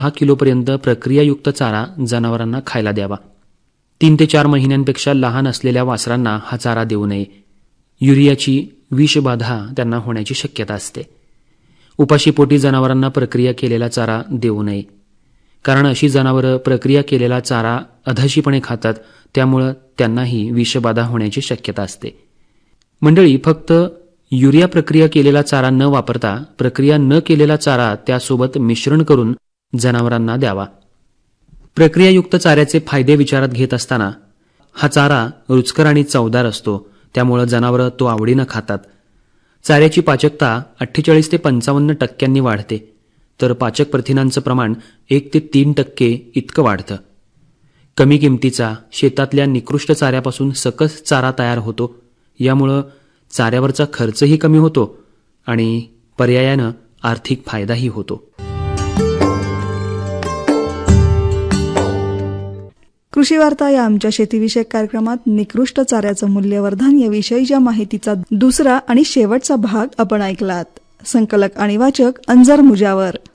6 किलोपर्यंत प्रक्रियायुक्त चारा जनावरांना खायला द्यावा. 3 ते 4 महिन्यांपेक्षा लहान असलेल्या वासरांना हा चारा देऊ नये. युरियाची विषबाधा त्यांना होण्याची शक्यता असते. उपाशीपोटी जनावरांना प्रक्रिया केलेला चारा देऊ नये, कारण अशी जनावरं प्रक्रिया केलेला चारा अधाशीपणे खातात, त्यामुळं त्यांनाही विषबाधा होण्याची शक्यता असते. मंडळी, फक्त युरिया प्रक्रिया केलेला चारा न वापरता प्रक्रिया न केलेला चारा त्यासोबत मिश्रण करून जनावरांना द्यावा. प्रक्रियायुक्त चाऱ्याचे फायदे विचारात घेत असताना हा चारा रुचकर आणि चवदार असतो, त्यामुळं जनावरं तो आवडीनं खातात. चाऱ्याची पाचकता 48 ते 55% वाढते, तर पाचक प्रथिनांचं प्रमाण 1 ते 3% इतकं वाढतं. कमी किमतीचा शेतातल्या निकृष्ट चाऱ्यापासून सकस चारा तयार होतो. यामुळं चाऱ्यावरचा खर्चही कमी होतो आणि पर्यायानं आर्थिक फायदाही होतो. कृषी वार्ता या आमच्या शेतीविषयक कार्यक्रमात निकृष्ट चाऱ्याचं मूल्यवर्धन याविषयीच्या माहितीचा दुसरा आणि शेवटचा भाग आपण ऐकलात. संकलक आणि वाचक अंजर मुजावर.